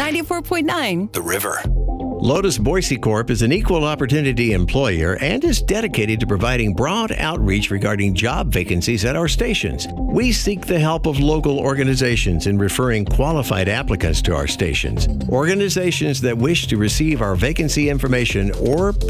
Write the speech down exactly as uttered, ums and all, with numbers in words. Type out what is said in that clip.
ninety-four point nine The River. Lotus Boise Corp is an equal opportunity employer and is dedicated to providing broad outreach regarding job vacancies at our stations. We seek the help of local organizations in referring qualified applicants to our stations. Organizations that wish to receive our vacancy information or